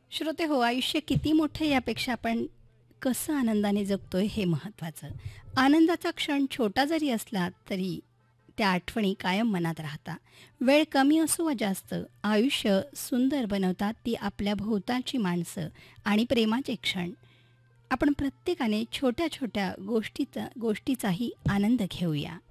श्रोते हो, आयुष्य किती मोठं आहे यापेक्षा आपण कसं आनंदाने जगतोय हे महत्त्वाचं. आनंदाचा क्षण छोटा जरी असला तरी त्या आठवणी कायम मनात राहतात. वेळ कमी असो वा जास्त, आयुष्य सुंदर बनवतात ती आपल्या भोवतालची माणसं आणि प्रेमाचे क्षण. आपण प्रत्येकाने छोट्या-छोट्या गोष्टीचाही आनंद घेऊया.